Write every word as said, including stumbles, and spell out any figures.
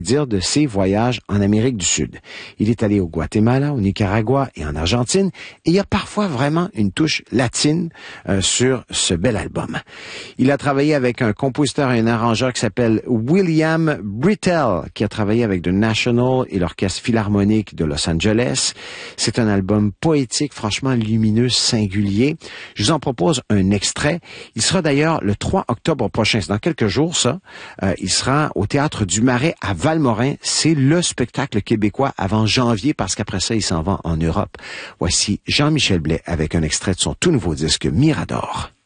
dire de ses voyages en Amérique du Sud. Il est allé au Guatemala, au Nicaragua et en Argentine, et il y a parfois vraiment une touche latine euh, sur ce bel album. Il a travaillé avec un compositeur et un arrangeur qui s'appelle William Britell, qui a travaillé avec The National et l'Orchestre Philharmonique de Los Angeles. C'est un album poétique, franchement lumineux, singulier. Je vous en propose un extrait. Il sera d'ailleurs le trois octobre prochain, c'est dans quelques jours ça. Euh, il sera au Théâtre du Marais à Valmorin. C'est le spectacle québécois avant janvier parce qu'après ça, il s'en va en Europe. Voici Jean-Michel Blais avec un extrait de son tout nouveau disque Mirador.